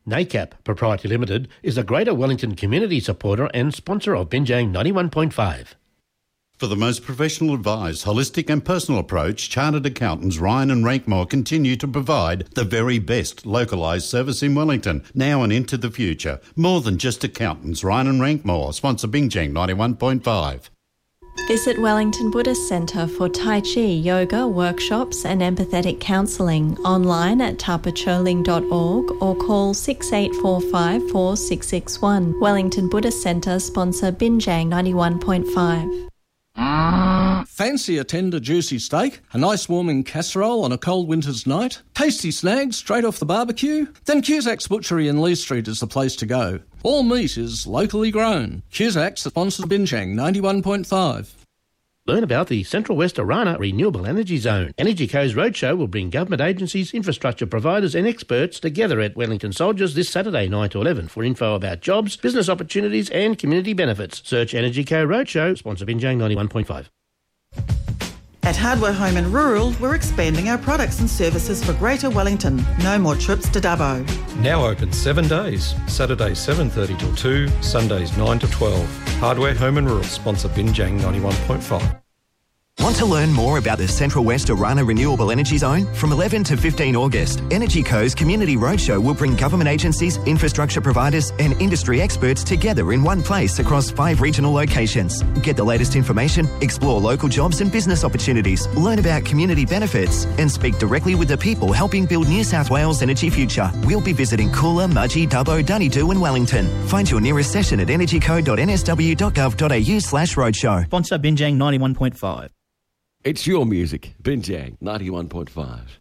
NACAP Proprietary Limited is a Greater Wellington community supporter and sponsor of Binjang 91.5. For the most professional advice, holistic and personal approach, Chartered Accountants Ryan and Rankmore continue to provide the very best localised service in Wellington, now and into the future. More than just accountants, Ryan and Rankmore sponsor Binjang 91.5. Visit Wellington Buddhist Centre for Tai Chi, yoga, workshops and empathetic counselling online at tapacholing.org or call 6845 4661. Wellington Buddhist Centre sponsor Binjang 91.5. Fancy a tender, juicy steak? A nice warming casserole on a cold winter's night? Tasty snags straight off the barbecue? Then Cusack's Butchery in Lee Street is the place to go. All meat is locally grown. Cusack's sponsors Binjang 91.5. Learn about the Central West Orana Renewable Energy Zone. Energy Co's Roadshow will bring government agencies, infrastructure providers and experts together at Wellington Soldiers this Saturday 9 to 11 for info about jobs, business opportunities and community benefits. Search Energy Co Roadshow, sponsor Binjang 91.5. At Hardware Home and Rural, we're expanding our products and services for Greater Wellington. No more trips to Dubbo. Now open 7 days. Saturdays 7:30 till 2, Sundays 9 to 12. Hardware Home and Rural, sponsor Binjang 91.5. Want to learn more about the Central West Orana Renewable Energy Zone? From 11 to 15 August, Energy Co's Community Roadshow will bring government agencies, infrastructure providers and industry experts together in one place across 5 regional locations. Get the latest information, explore local jobs and business opportunities, learn about community benefits and speak directly with the people helping build New South Wales' energy future. We'll be visiting Coolah, Mudgee, Dubbo, Dunedoo and Wellington. Find your nearest session at energyco.nsw.gov.au/roadshow. Sponsor Binjang 91.5. It's your music, Binjang 91.5.